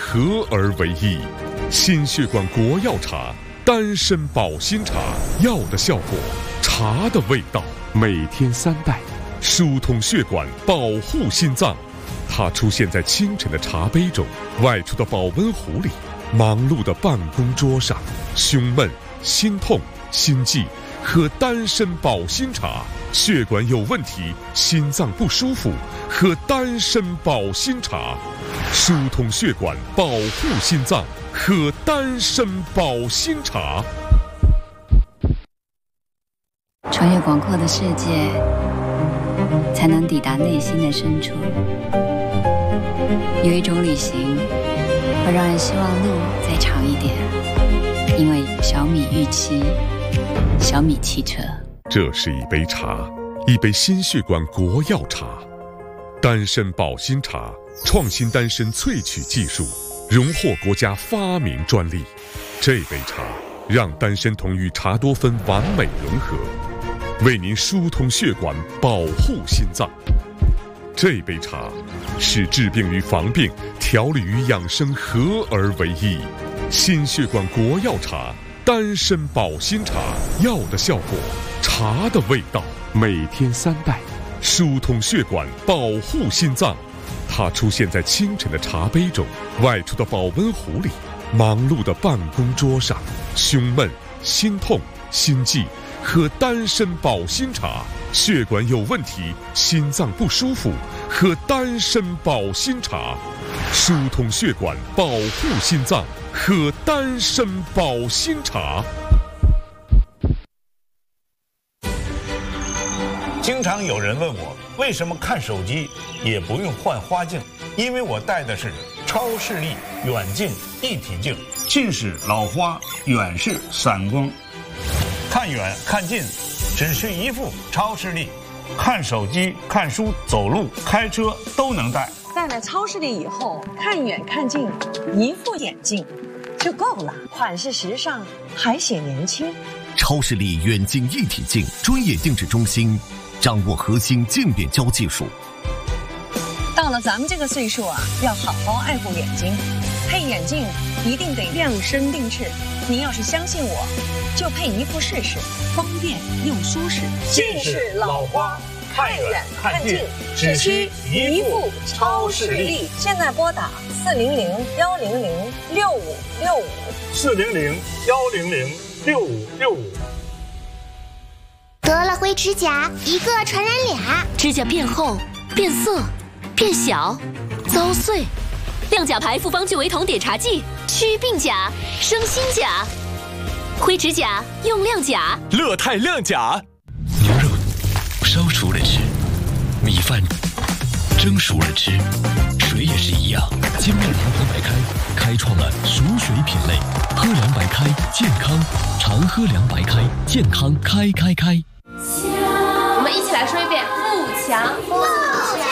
合而为一。心血管国药茶，丹参保心茶，药的效果，茶的味道。每天3袋，疏通血管，保护心脏。它出现在清晨的茶杯中，外出的保温壶里，忙碌的办公桌上。胸闷、心痛、心悸，喝丹参保心茶。血管有问题，心脏不舒服，喝丹参保心茶。疏通血管，保护心脏，喝丹参保心茶。 穿越广阔的世界，才能抵达内心的深处。有一种旅行，会让人希望路再长一点，因为小米预期，小米汽车。 这是一杯茶，一杯心血管国药茶，丹参保心茶，创新丹参萃取技术，荣获国家发明专利。这杯茶让丹参酮与茶多酚完美融合，为您疏通血管，保护心脏。这杯茶是治病与防病、调理与养生合而为一。心血管国药茶，丹参保心茶，药的效果，茶的味道。每天3袋，疏通血管，保护心脏。它出现在清晨的茶杯中，外出的保温壶里，忙碌的办公桌上。胸闷、心痛、心悸，喝丹参保心茶。血管有问题，心脏不舒服，喝丹参保心茶。疏通血管，保护心脏，喝丹参保心茶。 经常有人问我，为什么看手机也不用换花镜？因为我戴的是超视力远近一体镜，近视老花，远视散光。看远看近，只需一副超视力，看手机、看书、走路、开车都能戴。 戴了超视力以后，看远看近，一副眼镜就够了，款式时尚，还显年轻。 超视力远近一体镜专业定制中心，掌握核心渐变焦技术。 到了咱们这个岁数啊，要好好爱护眼睛，配眼镜一定得量身定制。您要是相信我，就配一副试试，方便又舒适。 近视老花，看远看近，只需一副超视力。 现在拨打400-100-6565。 400-100-6565。 得了灰指甲，一个传染俩， 指甲变厚、变色、变小、遭碎。亮甲牌复方聚维酮碘茶剂，祛病甲，生新甲。灰指甲用亮甲， 乐泰亮甲。牛肉烧熟了吃，米饭蒸熟了吃，水也是一样。金麦堂喝白开，开创了熟水品类。喝凉白开，健康，常喝凉白开，健康开。 我们一起来说一遍：富强。